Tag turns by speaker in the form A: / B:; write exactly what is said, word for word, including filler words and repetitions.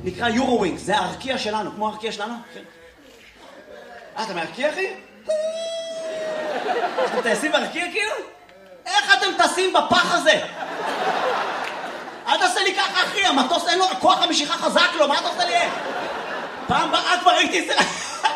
A: נקרא יורו-ווינגס, זה הרקיע שלנו, כמו הרקיע שלנו. אה, אתה מהרקיע, אחי? אתם טייסים בהרקיע, כאילו? איך אתם טסים בפח הזה? אל תעשה לי ככה, אחי, המטוס אין לו כוח המשיכה חזק לו, מה אתה עושה לי איך? פעם באה כבר ראיתי את זה...